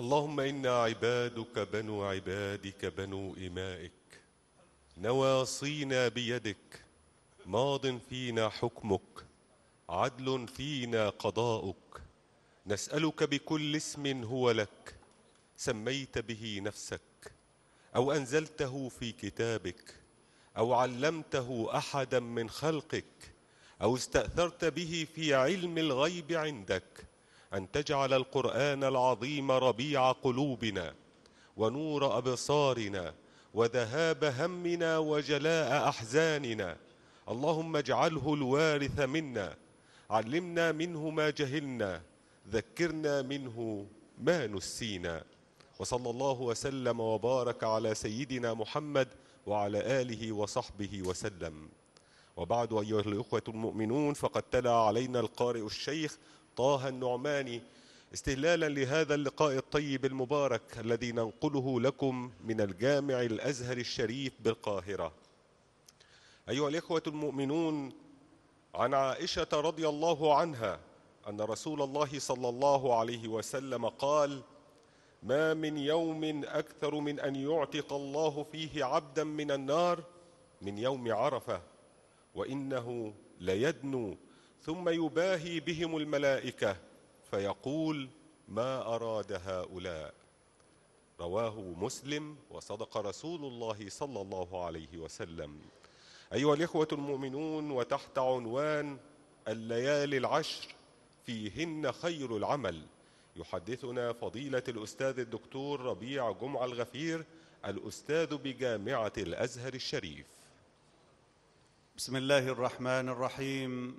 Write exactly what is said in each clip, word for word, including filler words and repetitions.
اللهم إنا عبادك بنو عبادك بنو إمائك، نواصينا بيدك، ماض فينا حكمك، عدل فينا قضاؤك. نسألك بكل اسم هو لك سميت به نفسك أو أنزلته في كتابك أو علمته أحدا من خلقك أو استأثرت به في علم الغيب عندك، أن تجعل القرآن العظيم ربيع قلوبنا ونور أبصارنا وذهاب همنا وجلاء أحزاننا. اللهم اجعله الوارث منا، علمنا منه ما جهلنا، ذكرنا منه ما نسينا. وصلى الله وسلم وبارك على سيدنا محمد وعلى آله وصحبه وسلم. وبعد، أيها الإخوة المؤمنون، فقد تلا علينا القارئ الشيخ طه النعماني استهلالا لهذا اللقاء الطيب المبارك الذي ننقله لكم من الجامع الأزهر الشريف بالقاهرة. أيها الإخوة المؤمنون، عن عائشة رضي الله عنها أن رسول الله صلى الله عليه وسلم قال: ما من يوم أكثر من أن يعتق الله فيه عبدا من النار من يوم عرفة، وإنه ليدنو ثم يباهي بهم الملائكة فيقول: ما أراد هؤلاء. رواه مسلم، وصدق رسول الله صلى الله عليه وسلم. أيها الإخوة المؤمنون، وتحت عنوان الليالي العشر فيهن خير العمل، يحدثنا فضيلة الأستاذ الدكتور ربيع جمعة الغفير، الأستاذ بجامعة الأزهر الشريف. بسم الله الرحمن الرحيم.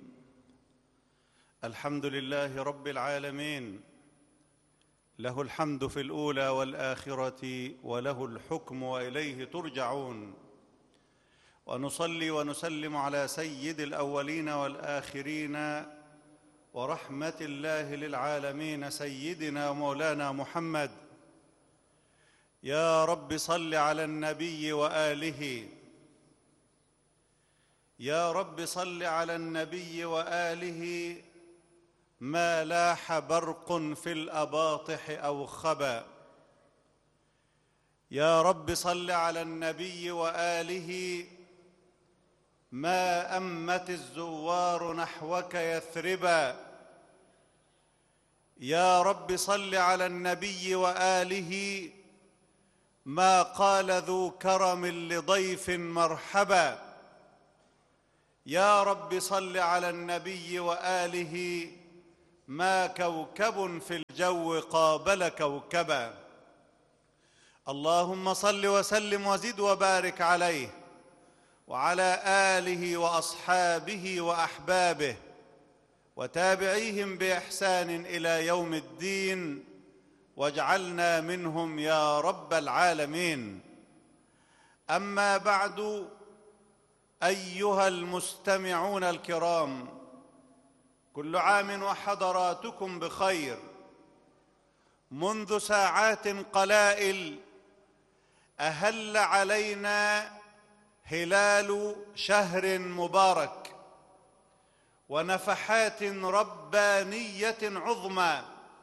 الحمد لله رب العالمين، له الحمد في الأولى والآخرة، وله الحكم وإليه ترجعون. ونصلي ونسلم على سيد الأولين والآخرين ورحمة الله للعالمين سيدنا مولانا محمد. يا رب صل على النبي وآله، يا رب صل على النبي وآله، ما لاح برق في الأباطح أو خبا. يا رب صل على النبي وآله، ما أمت الزوار نحوك يثربا. يا رب صل على النبي وآله، ما قال ذو كرم لضيف مرحبا. يا رب صل على النبي وآله، ما كوكب في الجو قابل كوكبا. اللهم صل وسلم وزد وبارك عليه وعلى آله وأصحابه وأحبابه وتابعيهم بإحسان إلى يوم الدين، واجعلنا منهم يا رب العالمين. أما بعد، أيها المستمعون الكرام، كل عام وحضراتكم بخير. منذ ساعات قلائل أهل علينا هلال شهر مبارك ونفحات ربانية عظمى،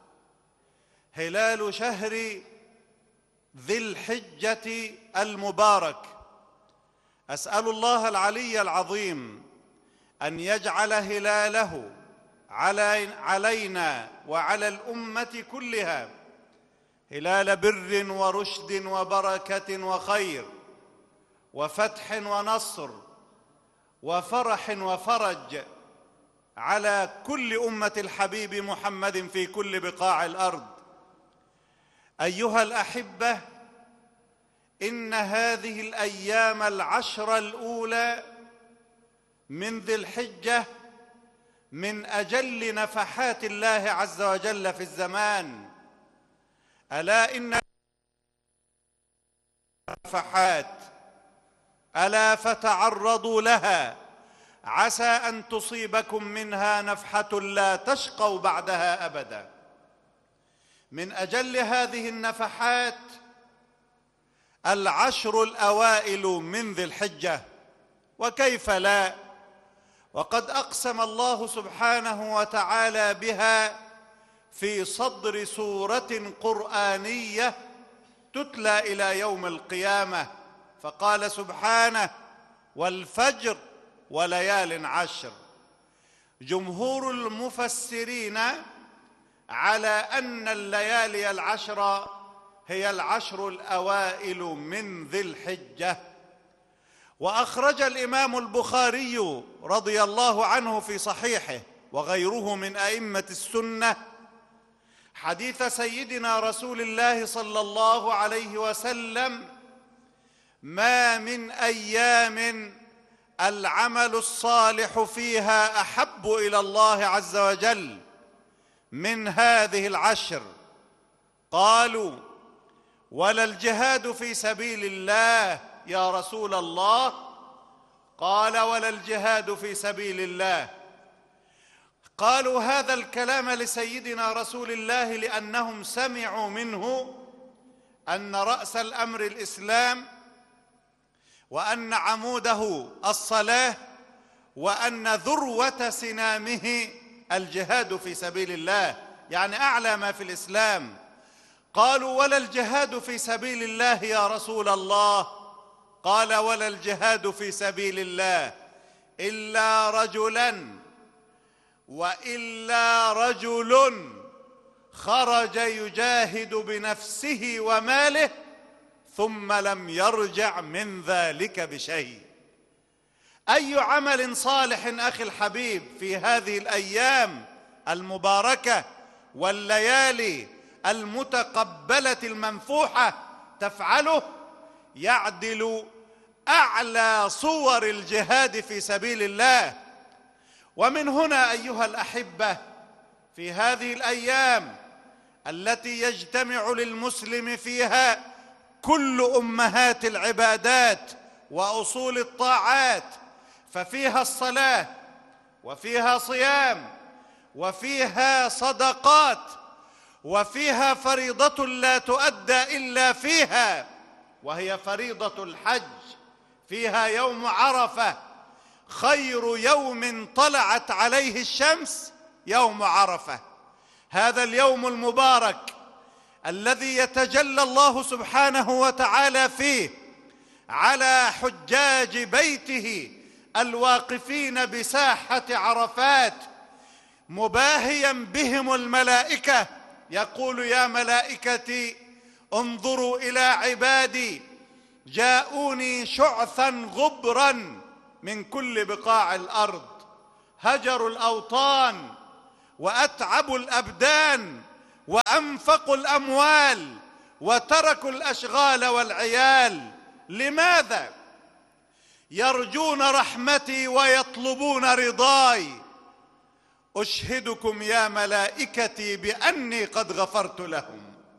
هلال شهر ذي الحجة المبارك. أسأل الله العلي العظيم أن يجعل هلاله علينا وعلى الأمة كلها هلال بر ورشد وبركة وخير وفتح ونصر وفرح وفرج على كل أمة الحبيب محمد في كل بقاع الأرض. أيها الأحبة، إن هذه الأيام العشر الأولى من ذي الحجة من أجل نفحات الله عز وجل في الزمان. ألا إن نفحات، ألا فتعرضوا لها، عسى أن تصيبكم منها نفحة لا تشقوا بعدها أبدا. من أجل هذه النفحات العشر الأوائل من ذي الحجة، وكيف لا، وقد أقسم الله سبحانه وتعالى بها في صدر سورة قرآنية تتلى إلى يوم القيامة. فقال سبحانه: والفجر وليال عشر. جمهور المفسرين على أن الليالي العشر هي العشر الأوائل من ذي الحجة. وأخرج الإمام البخاري رضي الله عنه في صحيحه وغيره من أئمة السنة حديث سيدنا رسول الله صلى الله عليه وسلم: ما من أيام العمل الصالح فيها أحب إلى الله عز وجل من هذه العشر. قالوا: ولا الجهاد في سبيل الله يا رسول الله؟ قال: ولا الجهاد في سبيل الله. قالوا هذا الكلام لسيدنا رسول الله لأنهم سمعوا منه أن رأس الأمر الإسلام، وأن عموده الصلاة، وأن ذروة سنامه الجهاد في سبيل الله، يعني أعلى ما في الإسلام. قالوا: ولا الجهاد في سبيل الله يا رسول الله؟ قال: ولا الجهاد في سبيل الله إلا رجلاً وإلا رجل خرج يجاهد بنفسه وماله ثم لم يرجع من ذلك بشيء. أي عمل صالح أخي الحبيب في هذه الأيام المباركة والليالي المتقبلة المنفوحة تفعله يعدل أعلى صور الجهاد في سبيل الله. ومن هنا أيها الأحبة، في هذه الأيام التي يجتمع للمسلم فيها كل أمهات العبادات وأصول الطاعات، ففيها الصلاة وفيها صيام وفيها صدقات وفيها فريضة لا تؤدى إلا فيها، وهي فريضة الحج. فيها يوم عرفة، خير يوم طلعت عليه الشمس يوم عرفة. هذا اليوم المبارك الذي يتجلى الله سبحانه وتعالى فيه على حجاج بيته الواقفين بساحة عرفات، مباهيا بهم الملائكة، يقول: يا ملائكتي انظروا إلى عبادي جاءوني شعثا غبرا من كل بقاع الأرض، هجروا الأوطان وأتعبوا الأبدان وأنفقوا الأموال وتركوا الأشغال والعيال. لماذا؟ يرجون رحمتي ويطلبون رضاي. أشهدكم يا ملائكتي بأني قد غفرت لهم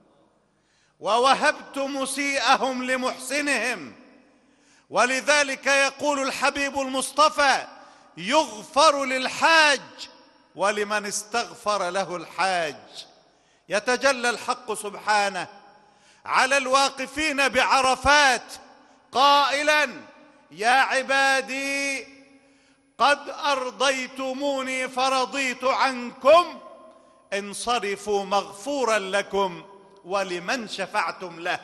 ووهبت مسيئهم لمحسنهم. ولذلك يقول الحبيب المصطفى: يغفر للحاج ولمن استغفر له الحاج. يتجلى الحق سبحانه على الواقفين بعرفات قائلا: يا عبادي قد أرضيتموني فرضيت عنكم، انصرفوا مغفورا لكم ولمن شفعتم له.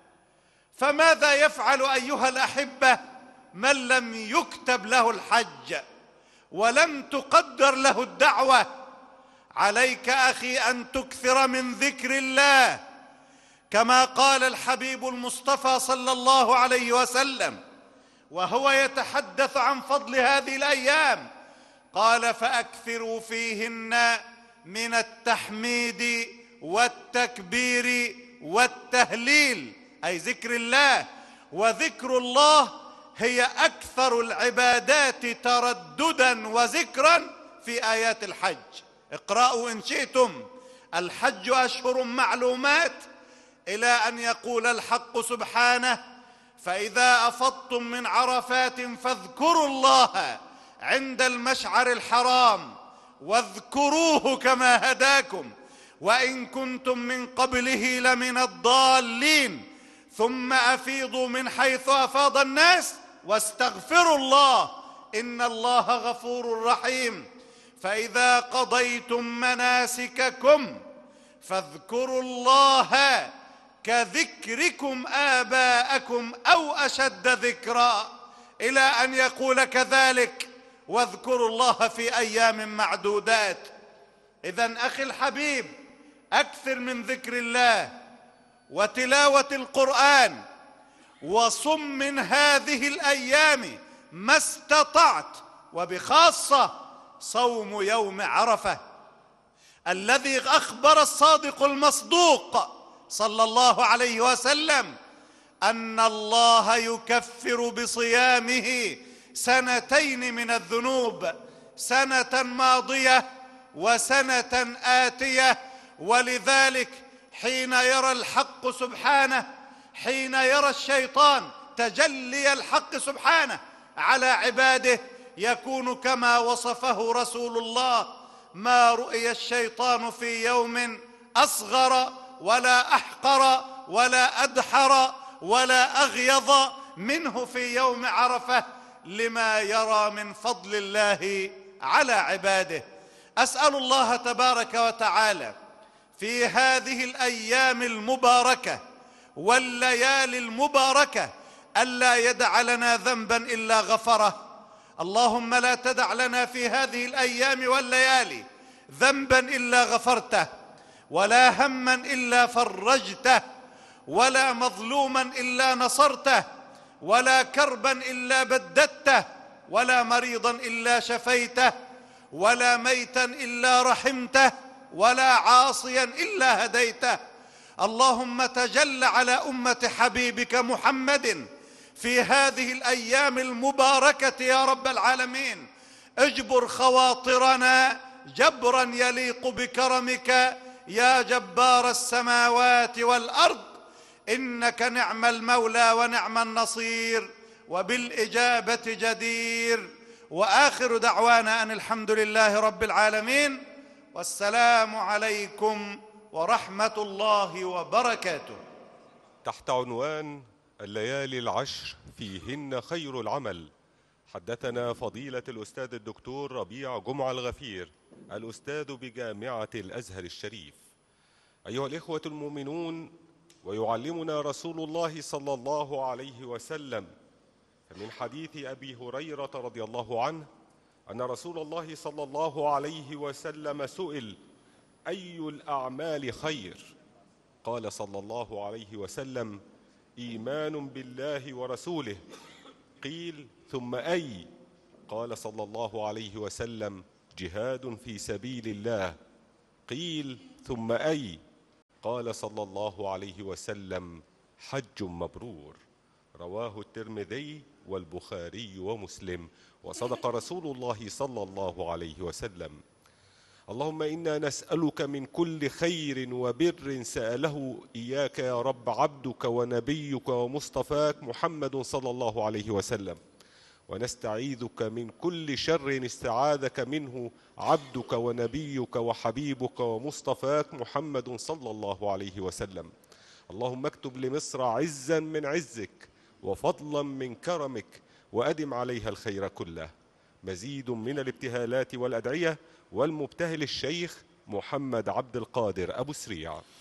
فماذا يفعل أيها الأحبة من لم يكتب له الحج ولم تقدر له الدعوة؟ عليك أخي أن تكثر من ذكر الله، كما قال الحبيب المصطفى صلى الله عليه وسلم وهو يتحدث عن فضل هذه الأيام، قال: فأكثروا فيهن من التحميد والتكبير والتهليل، أي ذكر الله. وذكر الله هي أكثر العبادات ترددا وذكرا في آيات الحج. اقرأوا إن شئتم: الحج أشهر معلومات، إلى أن يقول الحق سبحانه: فإذا أفضتم من عرفات فاذكروا الله عند المشعر الحرام واذكروه كما هداكم وإن كنتم من قبله لمن الضالين ثم أفيضوا من حيث أفاض الناس واستغفروا الله إن الله غفور رحيم. فإذا قضيتم مناسككم فاذكروا الله كذكركم آباءكم أو أشد ذكرا، إلى أن يقول كذلك واذكروا الله في أيام معدودات. إذن أخي الحبيب، أكثر من ذكر الله وتلاوة القرآن، وصم من هذه الأيام ما استطعت، وبخاصة صوم يوم عرفة الذي أخبر الصادق المصدوق صلى الله عليه وسلم أن الله يكفر بصيامه سنتين من الذنوب، سنة ماضية وسنة آتية. ولذلك حين يرى الحق سبحانه، حين يرى الشيطان تجلي الحق سبحانه على عباده، يكون كما وصفه رسول الله: ما رؤي الشيطان في يوم أصغر ولا أحقر ولا أدحر ولا أغيظ منه في يوم عرفة، لما يرى من فضل الله على عباده. أسأل الله تبارك وتعالى في هذه الأيام المباركة والليالي المباركة ألا يدع لنا ذنبا إلا غفره. اللهم لا تدع لنا في هذه الأيام والليالي ذنبا إلا غفرته، ولا هما إلا فرجته، ولا مظلوما إلا نصرته، ولا كربا إلا بددته، ولا مريضا إلا شفيته، ولا ميتا إلا رحمته، ولا عاصيا إلا هديته. اللهم تجل على أمة حبيبك محمد في هذه الأيام المباركة يا رب العالمين. اجبر خواطرنا جبرا يليق بكرمك يا جبار السماوات والأرض، إنك نعم المولى ونعم النصير، وبالإجابة جدير. وآخر دعوانا أن الحمد لله رب العالمين، والسلام عليكم ورحمة الله وبركاته. تحت عنوان الليالي العشر فيهن خير العمل، حدثنا فضيلة الأستاذ الدكتور ربيع جمعة الغفير، الأستاذ بجامعة الأزهر الشريف. أيها الإخوة المؤمنون، ويعلمنا رسول الله صلى الله عليه وسلم فمن حديث أبي هريرة رضي الله عنه أن رسول الله صلى الله عليه وسلم سئل: أي الأعمال خير؟ قال صلى الله عليه وسلم: إيمان بالله ورسوله. قيل: ثم أي؟ قال صلى الله عليه وسلم: جهاد في سبيل الله. قيل: ثم أي؟ قال صلى الله عليه وسلم: حج مبرور. رواه الترمذي والبخاري ومسلم، وصدق رسول الله صلى الله عليه وسلم. اللهم إنا نسألك من كل خير وبر سأله إياك يا رب عبدك ونبيك ومصطفاك محمد صلى الله عليه وسلم، ونستعيذك من كل شر استعاذك منه عبدك ونبيك وحبيبك ومصطفاك محمد صلى الله عليه وسلم. اللهم اكتب لمصر عزا من عزك وفضلا من كرمك، وأدم عليها الخير كله. مزيد من الابتهالات والأدعية، والمبتهل الشيخ محمد عبد القادر أبو سريع.